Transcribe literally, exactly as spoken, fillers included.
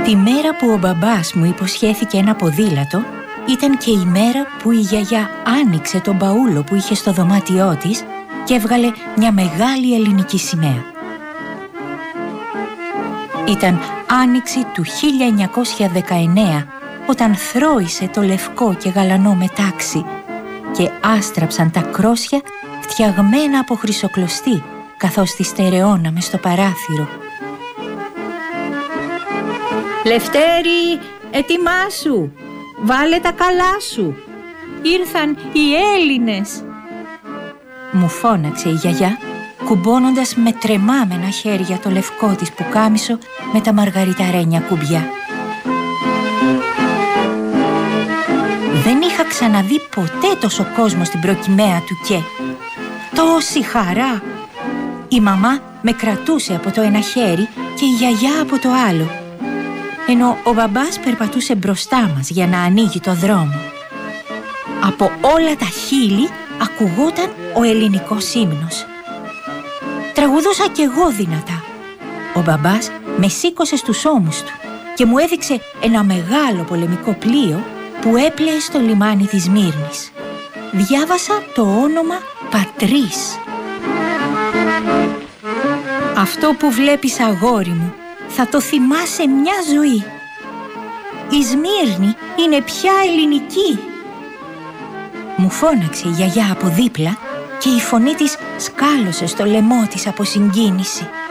Τη μέρα που ο μπαμπάς μου υποσχέθηκε ένα ποδήλατο ήταν και η μέρα που η γιαγιά άνοιξε τον μπαούλο που είχε στο δωμάτιό της και έβγαλε μια μεγάλη ελληνική σημαία. Ήταν άνοιξη του χίλια εννιακόσια δεκαεννέα, όταν θρώησε το λευκό και γαλανό μετάξι και άστραψαν τα κρόσια φτιαγμένα από χρυσοκλωστή, καθώς τη στερεώναμε στο παράθυρο. «Λευτέρη, ετοιμάσου! Βάλε τα καλά σου! Ήρθαν οι Έλληνες!» μου φώναξε η γιαγιά, κουμπώνοντας με τρεμάμενα χέρια το λευκό της πουκάμισο με τα μαργαριταρένια κουμπιά. Δεν είχα ξαναδεί ποτέ τόσο κόσμο στην προκυμαία του και τόση χαρά! Η μαμά με κρατούσε από το ένα χέρι και η γιαγιά από το άλλο, ενώ ο μπαμπάς περπατούσε μπροστά μας για να ανοίγει το δρόμο. Από όλα τα χείλη ακουγόταν ο ελληνικός ύμνος. Τραγουδούσα κι εγώ δυνατά. Ο μπαμπάς με σήκωσε στους ώμους του και μου έδειξε ένα μεγάλο πολεμικό πλοίο που έπλεε στο λιμάνι της Μύρνης. Διάβασα το όνομα Πατρίς. «Αυτό που βλέπεις, αγόρι μου, θα το θυμάσαι μια ζωή. Η Σμύρνη είναι πια ελληνική», μου φώναξε η γιαγιά από δίπλα και η φωνή της σκάλωσε στο λαιμό της από συγκίνηση.